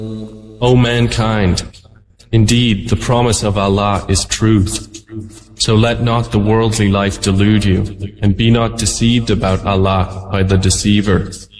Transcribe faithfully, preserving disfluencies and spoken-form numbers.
O mankind, indeed the promise of Allah is truth. So let not the worldly life delude you, and be not deceived about Allah by the deceiver.